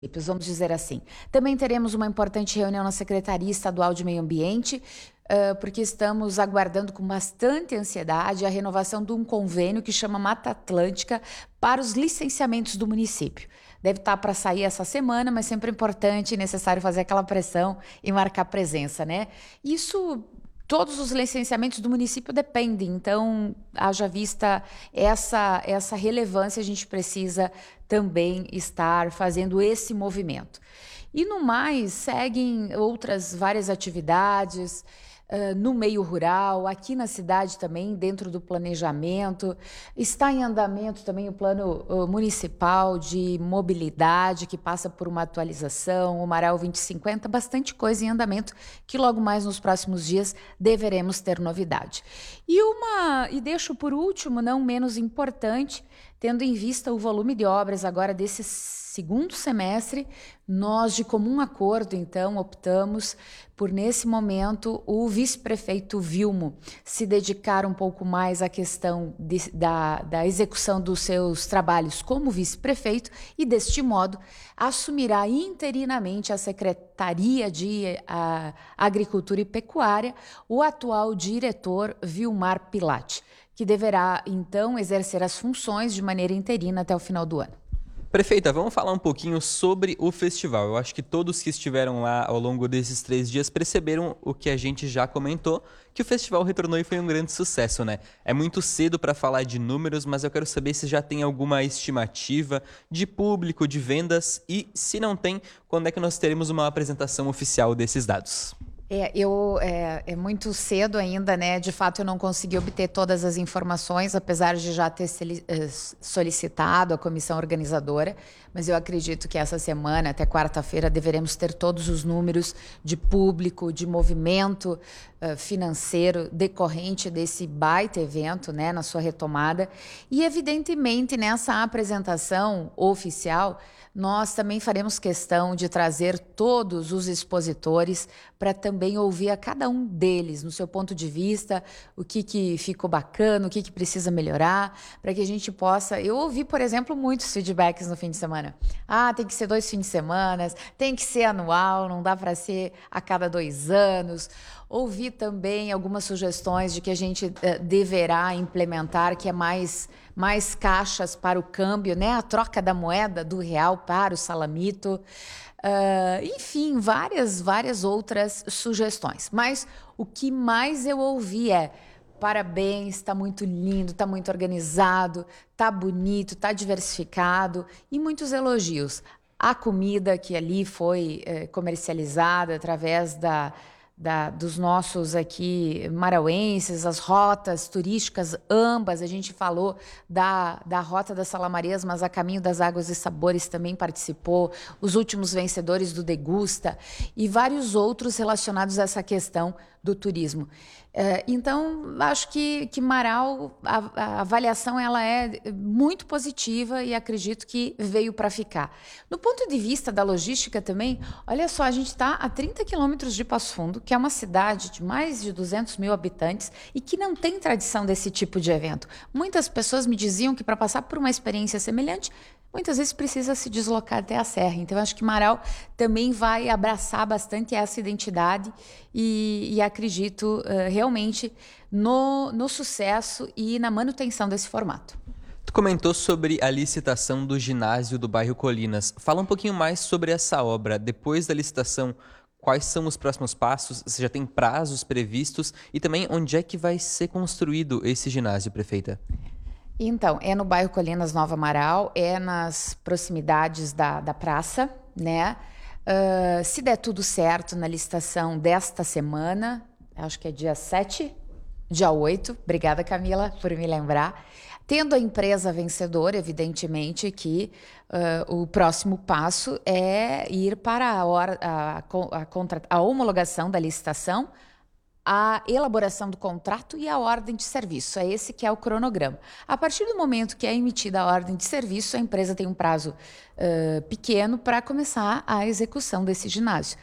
vamos dizer assim. Também teremos uma importante reunião na Secretaria Estadual de Meio Ambiente, porque estamos aguardando com bastante ansiedade a renovação de um convênio que chama Mata Atlântica para os licenciamentos do município. Deve estar para sair essa semana, mas sempre é importante e necessário fazer aquela pressão e marcar presença, né? Isso, todos os licenciamentos do município dependem, então, haja vista essa relevância, a gente precisa também estar fazendo esse movimento. E no mais, seguem outras várias atividades no meio rural, aqui na cidade também, dentro do planejamento. Está em andamento também o plano municipal de mobilidade, que passa por uma atualização, o Marau 2050, bastante coisa em andamento, que logo mais nos próximos dias deveremos ter novidade. E deixo por último, não menos importante, tendo em vista o volume de obras agora desse segundo semestre, nós, de comum acordo, então, optamos por, nesse momento, o vice-prefeito Vilmo se dedicar um pouco mais à questão da execução dos seus trabalhos como vice-prefeito e, deste modo, assumirá interinamente a Secretaria de Agricultura e Pecuária o atual diretor Vilmar Pilate, que deverá, então, exercer as funções de maneira interina até o final do ano. Prefeita, vamos falar um pouquinho sobre o festival. Eu acho que todos que estiveram lá ao longo desses 3 dias perceberam o que a gente já comentou, que o festival retornou e foi um grande sucesso, né? É muito cedo para falar de números, mas eu quero saber se já tem alguma estimativa de público, de vendas e, se não tem, quando é que nós teremos uma apresentação oficial desses dados? É muito cedo ainda, né? De fato, eu não consegui obter todas as informações, apesar de já ter solicitado a comissão organizadora, mas eu acredito que essa semana, até quarta-feira, deveremos ter todos os números de público, de movimento financeiro decorrente desse baita evento, né, na sua retomada. E, evidentemente, nessa apresentação oficial, nós também faremos questão de trazer todos os expositores para também ouvir a cada um deles, no seu ponto de vista, o que ficou bacana, o que precisa melhorar, para que a gente possa... Eu ouvi, por exemplo, muitos feedbacks no fim de semana. Tem que ser 2 fins de semana, tem que ser anual, não dá para ser a cada 2 anos. Ouvi também algumas sugestões de que a gente deverá implementar, que é mais caixas para o câmbio, né? A troca da moeda do real para o salamito. Enfim, várias outras sugestões. Mas o que mais eu ouvi é: parabéns, está muito lindo, está muito organizado, está bonito, está diversificado, e muitos elogios. A comida que ali foi comercializada através dos nossos aqui marauenses, as rotas turísticas, ambas, a gente falou da Rota das Salamarias, mas a Caminho das Águas e Sabores também participou, os últimos vencedores do Degusta e vários outros relacionados a essa questão do turismo. Então, acho que Marau, a avaliação ela é muito positiva e acredito que veio para ficar. No ponto de vista da logística também, olha só, a gente está a 30 quilômetros de Passo Fundo, que é uma cidade de mais de 200 mil habitantes e que não tem tradição desse tipo de evento. Muitas pessoas me diziam que para passar por uma experiência semelhante, muitas vezes precisa se deslocar até a serra. Então, acho que Marau também vai abraçar bastante essa identidade e acredito realmente no sucesso e na manutenção desse formato. Tu comentou sobre a licitação do ginásio do bairro Colinas. Fala um pouquinho mais sobre essa obra. Depois da licitação, quais são os próximos passos? Você já tem prazos previstos? E também, onde é que vai ser construído esse ginásio, prefeita? Então, é no bairro Colinas Nova Amaral, é nas proximidades da praça, né? Se der tudo certo na licitação desta semana, acho que é dia 7, dia 8, obrigada Camila por me lembrar, tendo a empresa vencedora, evidentemente que o próximo passo é ir para a homologação da licitação, a elaboração do contrato e a ordem de serviço. É esse que é o cronograma. A partir do momento que é emitida a ordem de serviço, a empresa tem um prazo pequeno para começar a execução desse ginásio.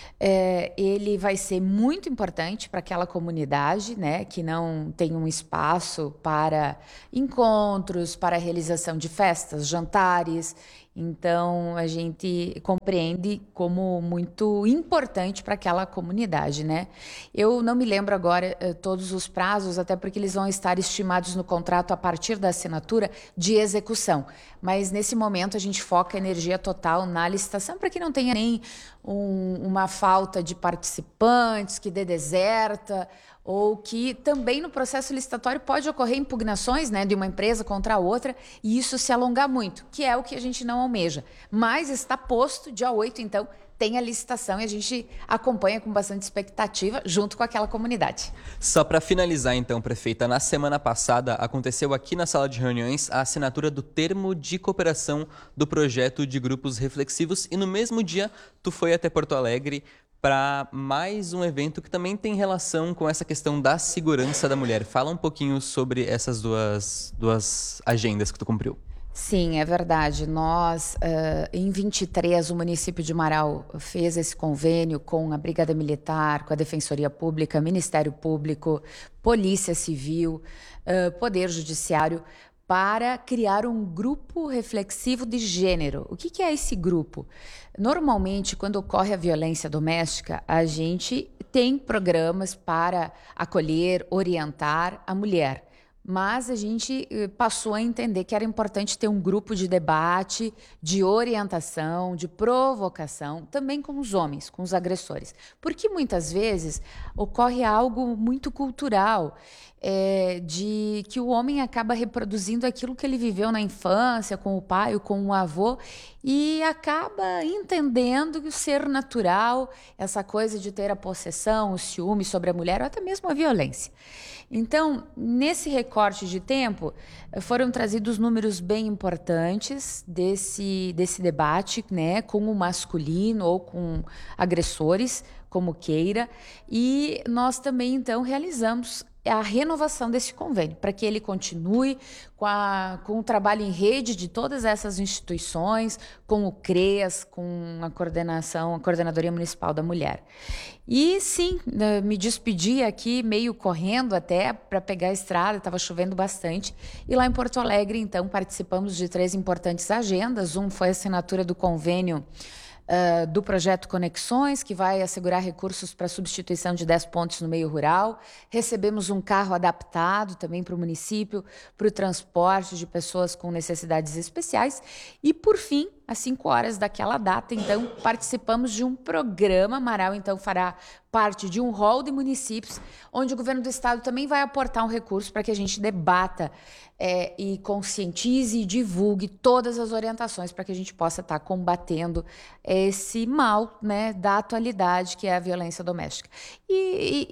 Ele vai ser muito importante para aquela comunidade, né, que não tem um espaço para encontros, para a realização de festas, jantares Então, a gente compreende como muito importante para aquela comunidade, né? Eu não me lembro agora todos os prazos, até porque eles vão estar estimados no contrato a partir da assinatura de execução. Mas, nesse momento, a gente foca a energia total na licitação para que não tenha nem uma falta de participantes, que dê deserta, ou que também no processo licitatório pode ocorrer impugnações, né, de uma empresa contra a outra e isso se alongar muito, que é o que a gente não almeja. Mas está posto, dia 8, então, tem a licitação e a gente acompanha com bastante expectativa junto com aquela comunidade. Só para finalizar, então, prefeita, na semana passada aconteceu aqui na sala de reuniões a assinatura do termo de cooperação do projeto de grupos reflexivos e no mesmo dia tu foi até Porto Alegre para mais um evento que também tem relação com essa questão da segurança da mulher. Fala um pouquinho sobre essas duas agendas que tu cumpriu. Sim, é verdade. Nós, em 23, o município de Marau fez esse convênio com a Brigada Militar, com a Defensoria Pública, Ministério Público, Polícia Civil, Poder Judiciário, para criar um grupo reflexivo de gênero. O que é esse grupo? Normalmente, quando ocorre a violência doméstica, a gente tem programas para acolher, orientar a mulher. Mas a gente passou a entender que era importante ter um grupo de debate, de orientação, de provocação, também com os homens, com os agressores. Porque muitas vezes ocorre algo muito cultural, de que o homem acaba reproduzindo aquilo que ele viveu na infância, com o pai ou com o avô, e acaba entendendo que o ser natural, essa coisa de ter a possessão, o ciúme sobre a mulher, ou até mesmo a violência. Então, nesse recorte de tempo, foram trazidos números bem importantes desse debate, né, com o masculino ou com agressores, como queira, e nós também, então, realizamos a renovação desse convênio, para que ele continue com o trabalho em rede de todas essas instituições, com o CREAS, com a Coordenadoria Municipal da Mulher. E sim, me despedi aqui meio correndo até para pegar a estrada, estava chovendo bastante. E lá em Porto Alegre, então, participamos de 3 importantes agendas. Um foi a assinatura do convênio do projeto Conexões, que vai assegurar recursos para a substituição de 10 pontes no meio rural. Recebemos um carro adaptado também para o município, para o transporte de pessoas com necessidades especiais. E, por fim, às 5 horas daquela data, então, participamos de um programa. Marau, então, fará parte de um rol de municípios, onde o governo do estado também vai aportar um recurso para que a gente debata e conscientize e divulgue todas as orientações para que a gente possa estar combatendo esse mal, né, da atualidade, que é a violência doméstica. E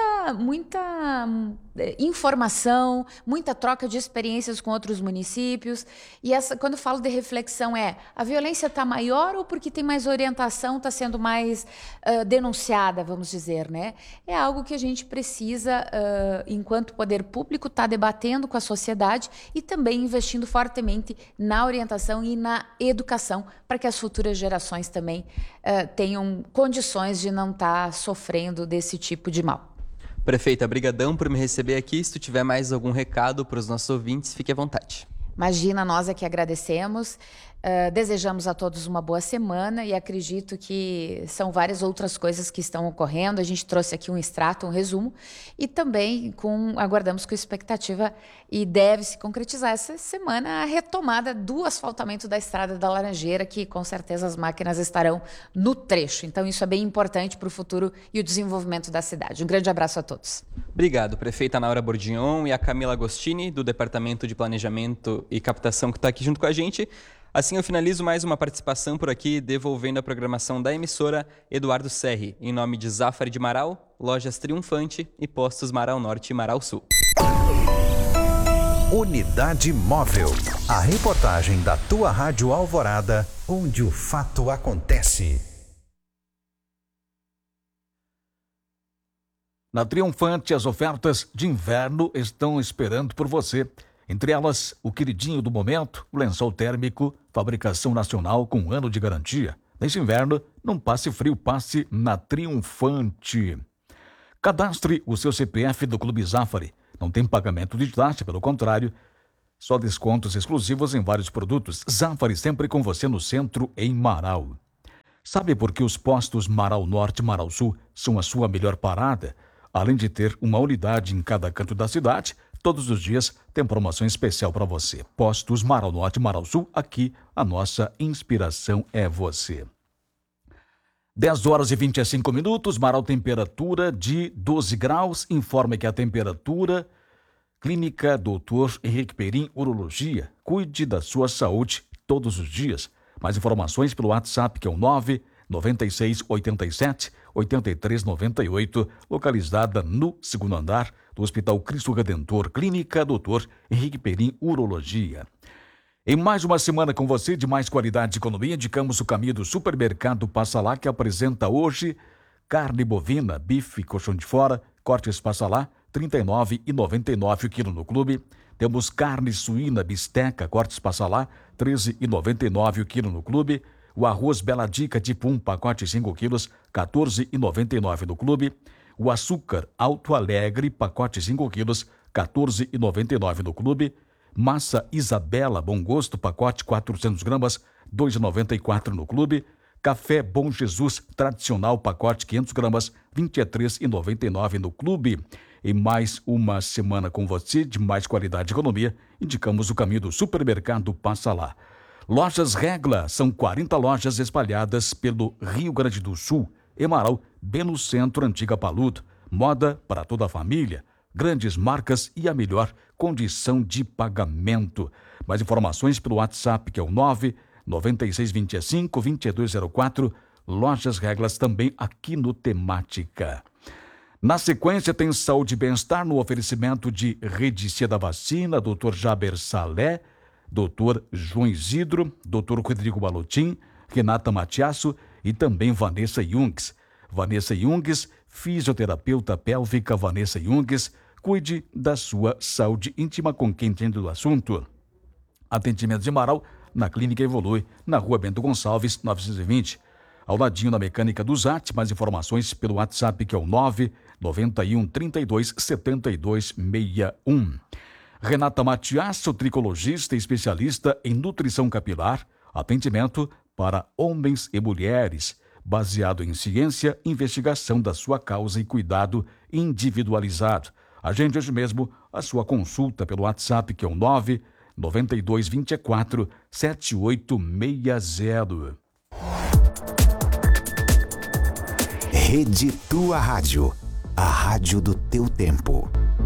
muita informação, muita troca de experiências com outros municípios. E quando eu falo de reflexão, a violência está maior ou porque tem mais orientação, está sendo mais denunciada, vamos dizer, né? É algo que a gente precisa, enquanto poder público, estar debatendo com a sociedade e também investindo fortemente na orientação e na educação para que as futuras gerações também tenham condições de não estar sofrendo desse tipo de mal. Prefeita, brigadão por me receber aqui. Se tu tiver mais algum recado para os nossos ouvintes, fique à vontade. Imagina, nós é que agradecemos. Desejamos a todos uma boa semana e acredito que são várias outras coisas que estão ocorrendo. A gente trouxe aqui um extrato, um resumo, e também aguardamos com expectativa e deve se concretizar essa semana a retomada do asfaltamento da Estrada da Laranjeira, que com certeza as máquinas estarão no trecho. Então isso é bem importante para o futuro e o desenvolvimento da cidade. Um grande abraço a todos. Obrigado, prefeita Naura Bordignon e a Camila Agostini, do Departamento de Planejamento e Captação, que está aqui junto com a gente. Assim eu finalizo mais uma participação por aqui, devolvendo a programação da emissora Eduardo Serri, em nome de Zafari de Marau, Lojas Triunfante e Postos Marau Norte e Marau Sul. Unidade Móvel, a reportagem da tua Rádio Alvorada, onde o fato acontece. Na Triunfante, as ofertas de inverno estão esperando por você. Entre elas, o queridinho do momento, o lençol térmico, fabricação nacional com 1 ano de garantia. Neste inverno, não passe frio, passe na Triunfante. Cadastre o seu CPF do Clube Zafari. Não tem pagamento de taxa, pelo contrário. Só descontos exclusivos em vários produtos. Zafari sempre com você no centro, em Marau. Sabe por que os postos Marau Norte e Marau Sul são a sua melhor parada? Além de ter uma unidade em cada canto da cidade, todos os dias tem promoção especial para você. Postos Marau Norte e Marau Sul, aqui a nossa inspiração é você. 10 horas e 25 minutos, Marau, temperatura de 12 graus. Informa que a temperatura... Clínica Dr. Henrique Perim, Urologia. Cuide da sua saúde todos os dias. Mais informações pelo WhatsApp, que é o 99687-8398, localizada no segundo andar do Hospital Cristo Redentor. Clínica Dr. Henrique Perim, Urologia. Em mais uma semana com você, de mais qualidade e economia, indicamos o caminho do Supermercado Passa Lá, que apresenta hoje carne bovina, bife, colchão de fora, cortes Passa Lá, R$ 39,99 o quilo no clube. Temos carne suína, bisteca, cortes Passa Lá, R$ 13,99 o quilo no clube. O arroz Bela Dica tipo 1, pacote 5 quilos, R$ 14,99 no clube. O açúcar Alto Alegre, pacote 5 quilos, R$ 14,99 no clube. Massa Isabela Bom Gosto, pacote 400 gramas, R$ 2,94 no clube. Café Bom Jesus Tradicional, pacote 500 gramas, R$ 23,99 no clube. Em mais uma semana com você, de mais qualidade e economia, indicamos o caminho do Supermercado Passa Lá. Lojas Regla, são 40 lojas espalhadas pelo Rio Grande do Sul. Em Marau, bem no centro, Antiga Paludo. Moda para toda a família, grandes marcas e a melhor condição de pagamento. Mais informações pelo WhatsApp, que é o 99625-2204. Lojas Reglas também aqui no Temática. Na sequência, tem Saúde e Bem-Estar no oferecimento de Rede C da Vacina, Dr. Jaber Salé, Dr. João Isidro, Dr. Rodrigo Balotin, Renata Matiasso e também Vanessa Jungs. Vanessa Jungs, fisioterapeuta pélvica Vanessa Jungs, cuide da sua saúde íntima com quem entende do assunto. Atendimento de Marau, na Clínica Evolui, na Rua Bento Gonçalves, 920. Ao ladinho da Mecânica do Zat, mais informações pelo WhatsApp, que é o 991 32 72 61. Renata Matiasso, tricologista e especialista em nutrição capilar, atendimento para homens e mulheres, baseado em ciência, investigação da sua causa e cuidado individualizado. Agende hoje mesmo a sua consulta pelo WhatsApp, que é o 992 24 7860. Rede Tua Rádio, a rádio do teu tempo.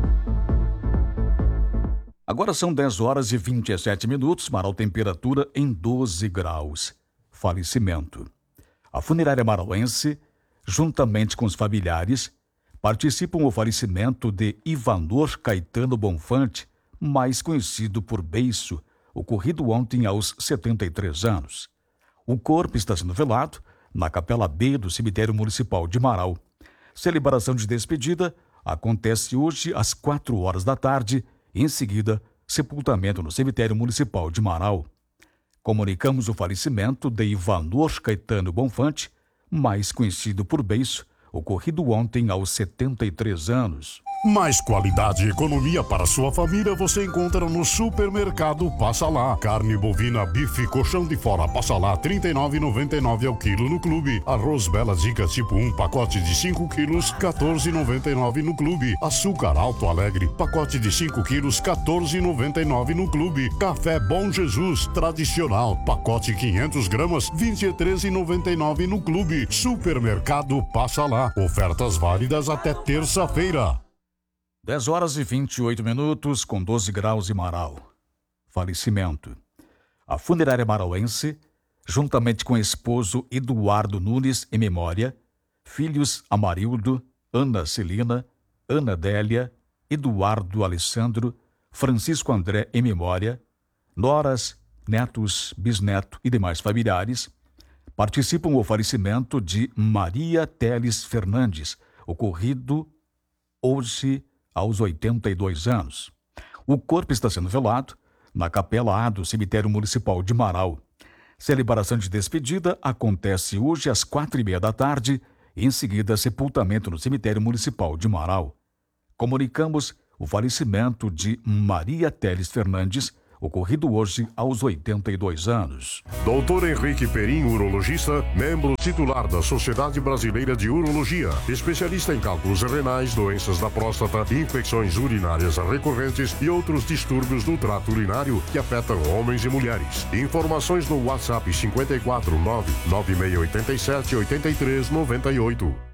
Agora são 10 horas e 27 minutos, Marau, temperatura em 12 graus. Falecimento. A funerária marauense, juntamente com os familiares, participam do falecimento de Ivanor Caetano Bonfante, mais conhecido por Beiço, ocorrido ontem aos 73 anos. O corpo está sendo velado na Capela B do Cemitério Municipal de Marau. Celebração de despedida acontece hoje às 4 horas da tarde, e em seguida, sepultamento no Cemitério Municipal de Marau. Comunicamos o falecimento de Ivanor Caetano Bonfante, mais conhecido por Beiço, ocorrido ontem aos 73 anos. Mais qualidade e economia para sua família você encontra no Supermercado Passa Lá. Carne bovina, bife, colchão de fora Passa Lá, R$ 39,99 ao quilo no clube. Arroz Bela Dica tipo 1, pacote de 5 quilos, R$ 14,99 no clube. Açúcar Alto Alegre, pacote de 5 quilos, R$ 14,99 no clube. Café Bom Jesus Tradicional, pacote 500 gramas, R$ 23,99 no clube. Supermercado Passa Lá. Ofertas válidas até terça-feira. 10 horas e 28 minutos, com 12 graus em Marau. Falecimento. A funerária marauense, juntamente com o esposo Eduardo Nunes, em memória, filhos Amarildo, Ana Celina, Ana Délia, Eduardo Alessandro, Francisco André, em memória, noras, netos, bisneto e demais familiares, participam do falecimento de Maria Teles Fernandes, ocorrido hoje aos 82 anos. O corpo está sendo velado na Capela A do Cemitério Municipal de Marau. Celebração de despedida acontece hoje às 4h30 da tarde, e em seguida sepultamento no Cemitério Municipal de Marau. Comunicamos o falecimento de Maria Teles Fernandes, ocorrido hoje aos 82 anos. Dr. Henrique Perim, urologista, membro titular da Sociedade Brasileira de Urologia, especialista em cálculos renais, doenças da próstata, infecções urinárias recorrentes e outros distúrbios do trato urinário que afetam homens e mulheres. Informações no WhatsApp 549 9687 8398.